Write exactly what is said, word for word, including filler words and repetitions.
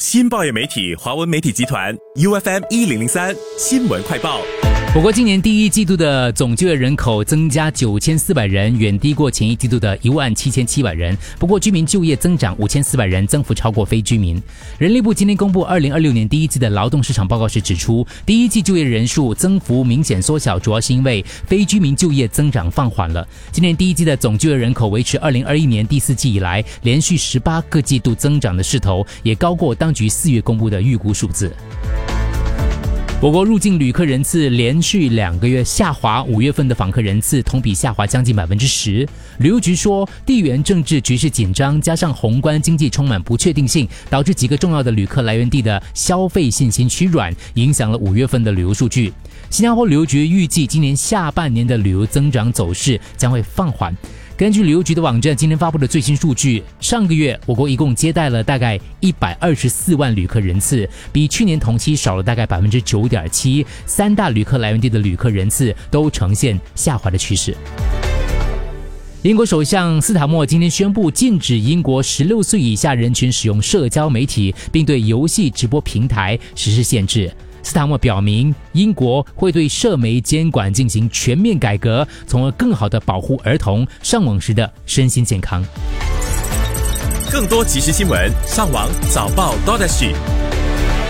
新报业媒体华文媒体集团 U F M 一零零三新闻快报。 我国今年第一季度的总就业人口增加九千四百人，远低过前一季度的一万七千七百人。不过，居民就业增长五千四百人，增幅超过非居民。人力部今天公布二零二六年第一季的劳动市场报告时指出，第一季就业人数增幅明显缩小，主要是因为非居民就业增长放缓了。今年第一季的总就业人口维持二零二一年第四季以来连续十八个季度增长的势头，也高过当局四月公布的预估数字。我国入境旅客人次连续两个月下滑，五月份的访客人次同比下滑将近百分之十。旅游局说，地缘政治局势紧张，加上宏观经济充满不确定性，导致几个重要的旅客来源地的消费信心趋软，影响了五月份的旅游数据。新加坡旅游局预计今年下半年的旅游增长走势将会放缓。根据旅游局的网站今天发布的最新数据，上个月我国一共接待了大概一百二十四万旅客人次，比去年同期少了大概百分之九点七。三大旅客来源地的旅客人次都呈现下滑的趋势。英国首相斯塔默今天宣布禁止英国十六岁以下人群使用社交媒体，并对游戏直播平台实施限制。斯塔默表明，英国会对社媒监管进行全面改革，从而更好地保护儿童上网时的身心健康。 更多即时新闻，上网早报 .dot S G。